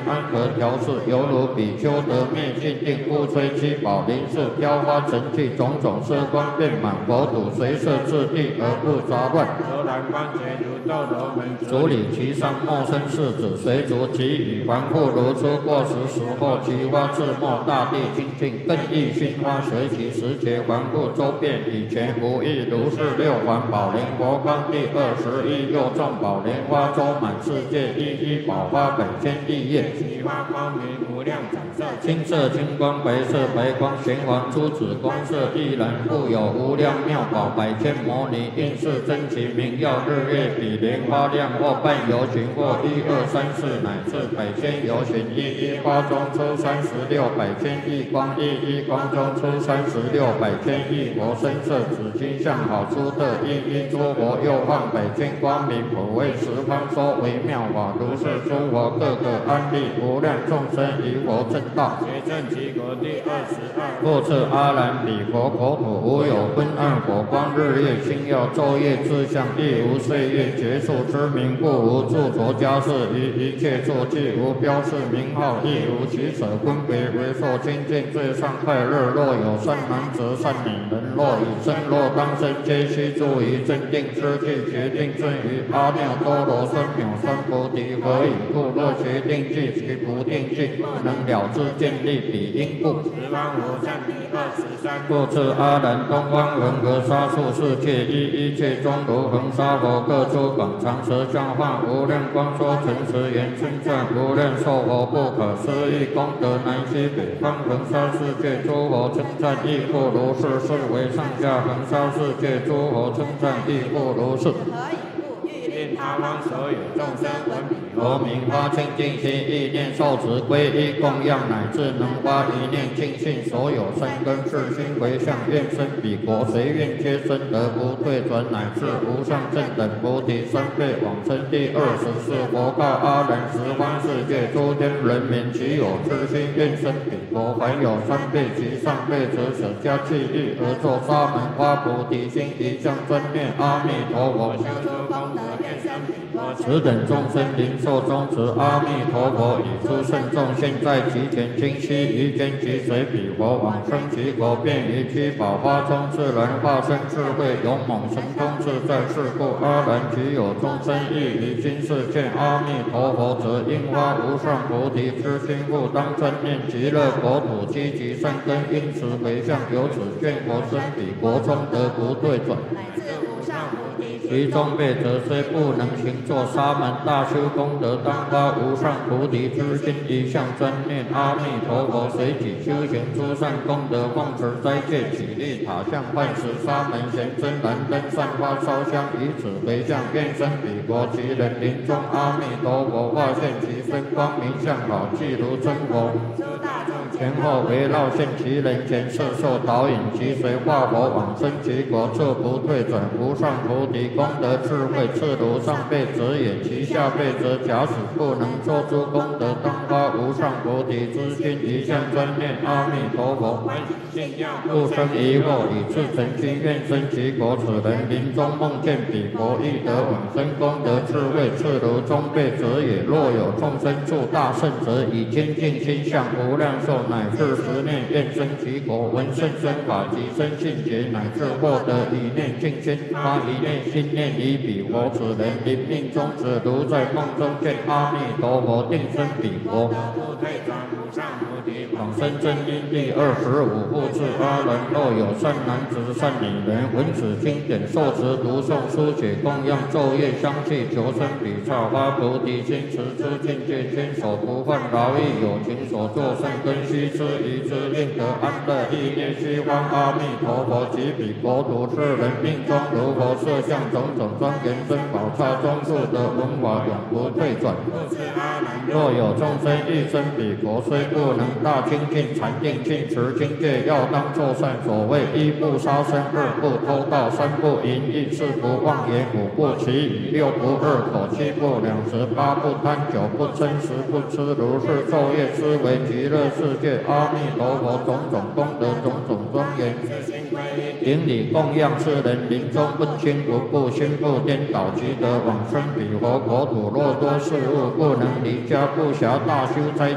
安和调适，犹如比丘得灭尽定，故吹七宝林树，飘花成气，种种色光遍满佛土，随摄至地而不杂乱。 罗兰光洁如斗罗门， 足理其上莫生世子，随逐其羽，环复如初。过时后，其花自没，大地清净，更益熏花随其时节环复周遍，以前无异，如是六环宝莲佛光第21又众宝莲花周满世界，一一宝花百千亿叶， 其花光明无量彩色， 青色青光，白色白光，玄黄珠子光色亦然，故有无量妙宝百千摩尼，应是真其名耀，日月比莲花亮，或半游巡，或1、2、3、4乃至百千游巡，一花中出36百千亿光，一光中出36百千亿佛，身色紫金相好出特，一诸佛又放百千光明，普为十方说为妙法，如是诸佛各个安立，无量众生于佛正道， 觉证其国第22。 复次阿难彼佛国土无有昏暗火光，日月星耀，昼夜之相，亦无岁月结束之名，故无著着家事，于一切处既无标示名号，亦无取舍分别，为受清净最上快乐。若有善男子善女人，若以身若当身，皆须住于正定之地，决定正于阿耨多罗三藐三菩提。何以故？若决定具，其不定具，不能了知见立彼因故。 十方无上第23。 复次阿难，东方恒河沙数世界，一切中如恒沙佛，各诸广长舌相化，无量光说诚实言称赞，无量寿佛不可思议功德，南西北方恒沙世界诸佛称赞，亦复如是。是为上下恒沙世界诸佛称赞，亦复如是。 令他方所有众生闻彼佛名发清净心，意念受持皈依供养，乃至能发一念净信，所有善根是心回向，愿生彼国，随愿皆生，得不退转，乃至无上正等菩提三辈往生。第24佛告阿难：十方世界诸天人民，其有痴心愿生彼国，凡有3辈及上辈者，舍家弃欲而作沙门花菩提心，一向专念阿弥陀佛， 修诸功德，愿生彼国。 此等众生灵受中持阿弥陀佛，以诸圣众现在其前，今悉于间即随彼佛往生其国，便于七宝花中自然化身智慧勇猛神通自在。是故阿难，其有众生亦于今世见阿弥陀佛者，应发无上菩提之心，故当专念极乐国土，积集善根，因此回向，由此愿佛生彼国中，得不退转。其中辈者虽不能行作沙门大修功德，当发无上菩提之心，一向专念阿弥陀佛，随己修行诸善功德，奉持斋戒，起立塔像，饭食沙门贤真燃灯，散花烧香，以此回向，愿生彼国。其人临终，阿弥陀佛化现其身，光明相好，即如真佛。前后围绕现其人前，摄受导引，其随化佛往生其国，彻不退转。无上菩提功德智慧，次如上辈者也，其下辈者假使不能作诸功德，当发无上菩提之心，一向专念阿弥陀佛，不生疑惑，以至诚心愿生其国。此人临终梦见彼国，亦得往生功德智慧，次如中辈者也。若有众生住大圣者，以坚定心向无量寿，乃至10念愿生其国，闻甚深法及生信解，乃至获得一念净心，发一念心念于彼国。此人临命终时，如在梦中见阿弥陀佛，定生彼国，往生真因。第25复次阿难，若有善男子善女人，闻此经典，受持读诵书写供养，昼夜相继，求生彼刹，发菩提心，持之境界，坚守不犯劳役，有情所作善根，须知于之，令得安乐。意念虚妄阿弥陀佛，及彼国土之人，命中如佛设相，种种庄严珍宝刹中住得闻法，永不退转。若有众生欲生彼国，虽不能大精进禅定尽持经戒，要当作善。所谓一不杀生，二不偷盗，三不淫逸，四不妄言，五不绮语，六不恶口，七不两舌，八不贪酒，不嗔，十不痴。如是昼夜思维极乐世界阿弥陀佛种种功德，种种庄严。 顶礼供养世人，临终不轻不怖，心不颠倒，即得往生彼佛国土。若多事物不能离家，不暇大修斋